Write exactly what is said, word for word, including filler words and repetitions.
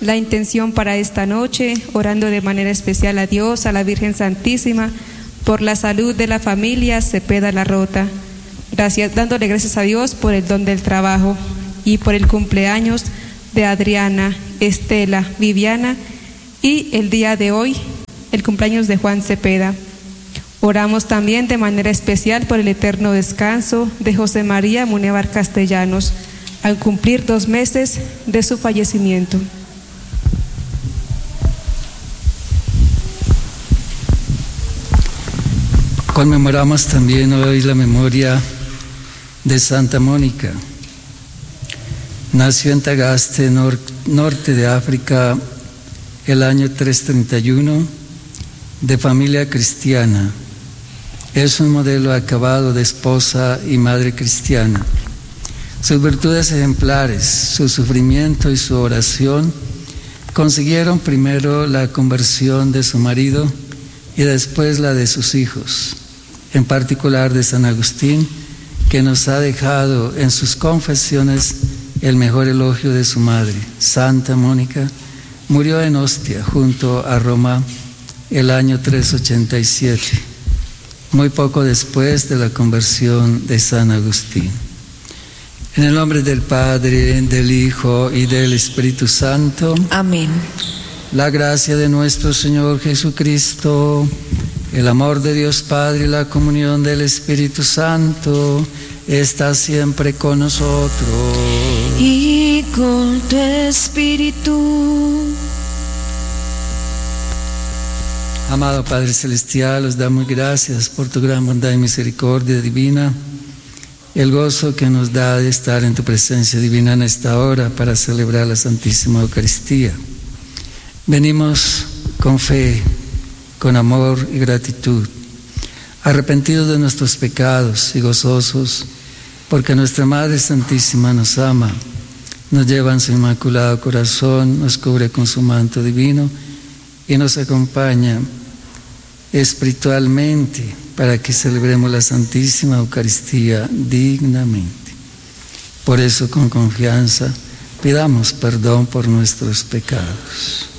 la intención para esta noche, orando de manera especial a Dios, a la Virgen Santísima, por la salud de la familia Cepeda Larrota. Gracias, dándole gracias a Dios por el don del trabajo y por el cumpleaños de Adriana, Estela, Viviana y el día de hoy, el cumpleaños de Juan Cepeda. Oramos también de manera especial por el eterno descanso de José María Munevar Castellanos, al cumplir dos meses de su fallecimiento. Conmemoramos también hoy la memoria de Santa Mónica. Nació en Tagaste, nor norte de África, el año trescientos treinta y uno, de familia cristiana. Es un modelo acabado de esposa y madre cristiana. Sus virtudes ejemplares, su sufrimiento y su oración consiguieron primero la conversión de su marido y después la de sus hijos, en particular de San Agustín, que nos ha dejado en sus confesiones el mejor elogio de su madre. Santa Mónica murió en Ostia, junto a Roma, el año trescientos ochenta y siete, muy poco después de la conversión de San Agustín. En el nombre del Padre, del Hijo y del Espíritu Santo. Amén. La gracia de nuestro Señor Jesucristo, el amor de Dios Padre y la comunión del Espíritu Santo está siempre con nosotros. Y con tu espíritu. Amado Padre Celestial, os damos gracias por tu gran bondad y misericordia divina, el gozo que nos da de estar en tu presencia divina en esta hora para celebrar la Santísima Eucaristía. Venimos con fe, con amor y gratitud, arrepentidos de nuestros pecados y gozosos, porque nuestra Madre Santísima nos ama, nos lleva en su inmaculado corazón, nos cubre con su manto divino y nos acompaña espiritualmente para que celebremos la Santísima Eucaristía dignamente. Por eso, con confianza, pidamos perdón por nuestros pecados.